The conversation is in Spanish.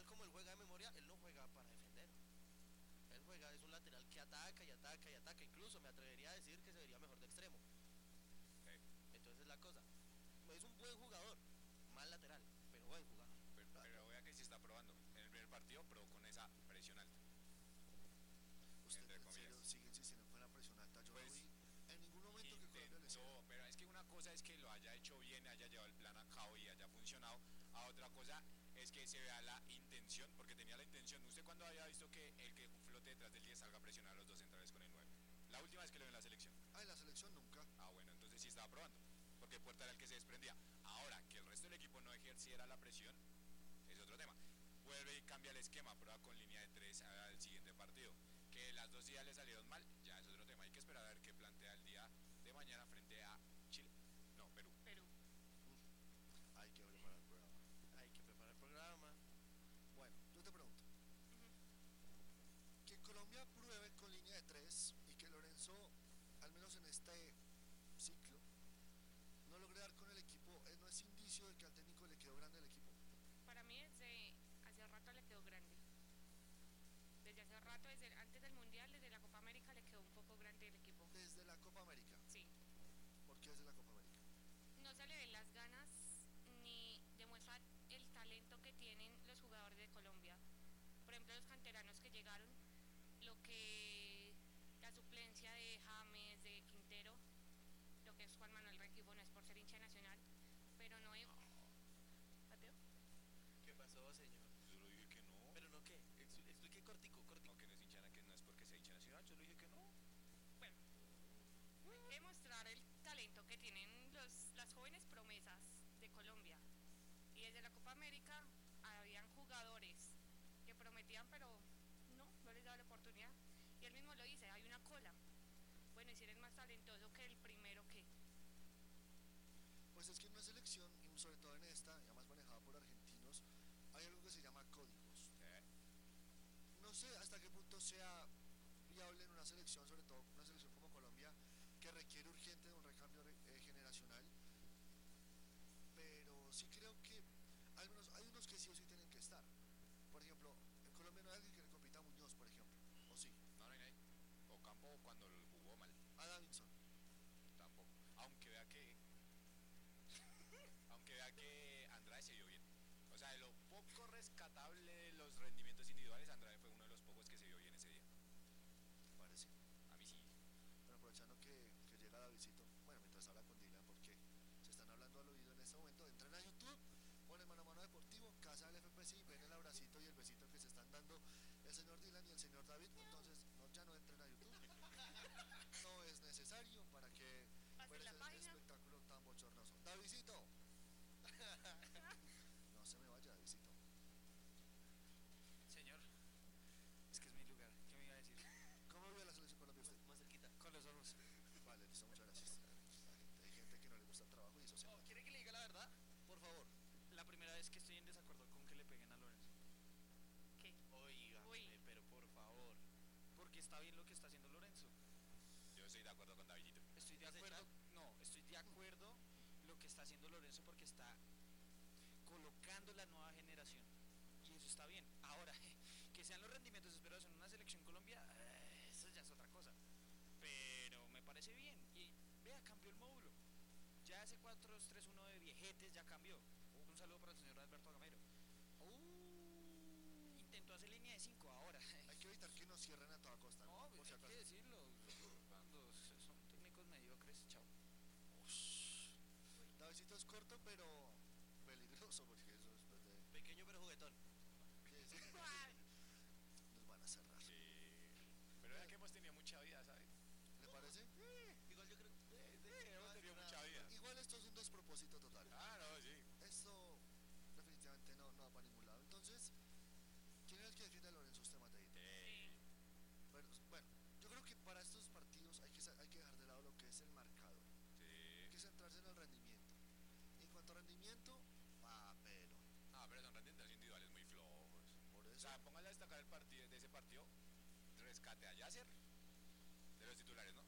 igual como él juega de memoria, él no juega para defender. Él juega, es un lateral que ataca y ataca y ataca. Incluso me atrevería a decir que se vería mejor de extremo. Okay. Entonces es la cosa. Es un buen jugador, mal lateral, pero buen jugador. Pero vea que sí está probando. En el primer partido probó con esa presión alta. Usted en serio sigue insistiendo con la presión alta. Yo pues, no vi en ningún momento que Colombia le hiciera. Pero es que una cosa es que lo haya hecho bien, haya llevado el plan a cabo y haya funcionado. A otra cosa es que se vea la intención, porque tenía la intención. ¿Usted cuando había visto que el que flote detrás del 10 salga a presionar a los dos centrales con el 9? La última vez que lo vi en la selección. En la selección nunca. Bueno, entonces sí estaba probando, porque Puerta era el que se desprendía. Ahora, que el resto del equipo no ejerciera la presión, es otro tema. Vuelve y cambia el esquema, prueba con línea de 3 al siguiente partido. Que las dos días le salieron mal, ya es otro tema. Hay que esperar a ver qué plantea el día de mañana frente a Chile. No, Perú. Hay que preparar el programa. Hay que preparar el programa. Bueno, yo te pregunto. Que Colombia pruebe con línea de 3 y que Lorenzo, al menos en este ciclo, no logre dar con el equipo, ¿no es indicio de que al técnico le quedó grande el equipo? Para mí desde hace rato le quedó grande. Desde hace rato, desde antes del Mundial, desde la Copa América le quedó un poco grande el equipo. Desde la Copa América. Sí. ¿Por qué desde la Copa América? No se le ven las ganas ni demuestra el talento que tienen los jugadores de Colombia. Por ejemplo, los canteranos que llegaron, lo que la suplencia de James, de Quintero, lo que es Juan Manuel Rengifo, no es por ser hincha nacional, pero no es... ¿Pateo? ¿Qué pasó, señor? Yo lo dije que no. ¿Pero no qué? Expliqué cortico. No, que no es hincha, que no es porque sea hincha nacional, yo lo dije que no. Bueno, hay que demostrar el talento que tienen las jóvenes promesas de Colombia. Y desde la Copa América habían jugadores que prometían, pero no les daba la oportunidad. Y él mismo lo dice, hay una cola. Bueno, y si eres más talentoso que el primero, ¿qué? Pues es que en una selección, y sobre todo en esta, ya más manejada por argentinos, hay algo que se llama códigos. No sé hasta qué punto sea viable en una selección, sobre todo una selección como Colombia, que requiere urgente de un recambio generacional, pero sí creo que al menos hay unos que sí o sí tienen que estar. Por ejemplo, en Colombia no hay alguien que le compita a Muñoz, por ejemplo, ¿o sí? No hay nadie. Ocampo cuando jugó mal. A Davinson. Tampoco. Aunque vea que Andrade se vio bien. O sea, de lo poco rescatable de los rendimientos individuales, Andrade fue uno de los pocos que se vio bien ese día. Parece. A mí sí. Pero aprovechando que llega Davidcito, bueno, mientras habla con Dylan, porque se están hablando al oído en este momento, entren a YouTube, ponen Mano a Mano Deportivo, Casa del FPC, ven el abracito y el besito que se están dando el señor Dylan y el señor David. Entonces ya no entren a YouTube, no es necesario para que Pasen la página. Espectáculo tan bochornoso. Davidcito. No se me vaya, Davidcito. Señor, es que es mi lugar. ¿Qué me iba a decir? ¿Cómo vio la selección Colombia usted? Más cerquita. Con los ojos. Vale, listo, muchas gracias. Hay gente que no le gusta el trabajo y eso se nota. ¿Quiere que le diga la verdad? Por favor. La primera vez que estoy en desacuerdo con que le peguen a Lorenzo. ¿Qué? Oiga, pero por favor. Porque está bien lo que está haciendo Lorenzo. Yo estoy de acuerdo con Davidito. Estoy de acuerdo. No, estoy de acuerdo lo que está haciendo Lorenzo porque está colocando la nueva generación. Y eso está bien. Ahora, que sean los rendimientos esperados en una selección Colombia, eso ya es otra cosa. Pero me parece bien. Y vea, cambió el módulo. Ya ese 4-2-3-1 de viejetes ya cambió. Un saludo para el señor Alberto Gamero. Intentó hacer línea de 5 ahora. Hay que evitar que nos cierren a toda costa. No, por hay si acaso. que decirlo. Cuando son técnicos mediocres, chao. Davidcito es corto, pero peligroso porque eso es de... Pequeño pero juguetón. Nos van a cerrar. Sí. Pero es que hemos tenido mucha vida, ¿sabes? ¿Le parece? Igual yo creo Hemos tenido mucha vida. Igual esto es un despropósito total. No, sí. Esto definitivamente no va para ningún lado. Entonces, ¿quién es el que defiende a Lorenzo? Usted, Mateito. Bueno, yo creo que para estos partidos hay que dejar de lado lo que es el marcador. Sí. Hay que centrarse en el rendimiento. En cuanto a rendimiento, papelo. Pero son rendimientos individuales muy flojos. Por eso. O sea, póngale a destacar de ese partido, rescate a Yasser, de los titulares, ¿no?